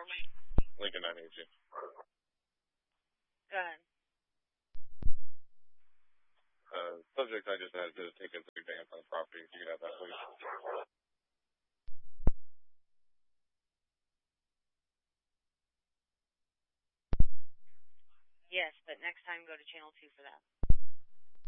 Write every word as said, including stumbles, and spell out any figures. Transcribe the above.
Lincoln nine eighty-two. Go ahead. Uh, subject I just had to take a big dance on the property. If you could have that, please. Yes, but next time go to channel two for that.